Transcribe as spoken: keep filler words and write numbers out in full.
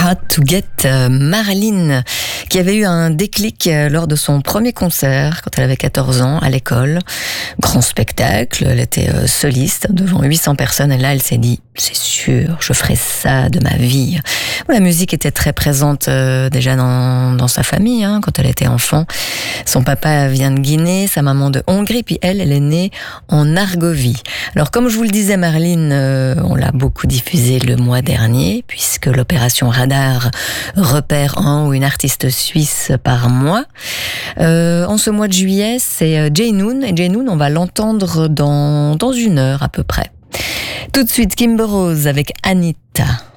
Hard to Get, euh, Marilyn, qui avait eu un déclic euh, lors de son premier concert quand elle avait quatorze ans à l'école. Grand spectacle, elle était euh, soliste devant huit cents personnes et là elle s'est dit « c'est sûr, je ferai ça de ma vie ». La musique était très présente euh, déjà dans, dans sa famille hein, quand elle était enfant. Son papa vient de Guinée, sa maman de Hongrie, puis elle, elle est née en Argovie. Alors comme je vous le disais Marilyn, euh, on l'a beaucoup diffusée le mois dernier puisque l'opération Radar repère un ou une artiste suisse par mois. Euh, en ce mois de juillet, c'est Jay Noon et Jay Noon, on va l'entendre dans, dans une heure à peu près. Tout de suite, Kimber Rose avec Anita.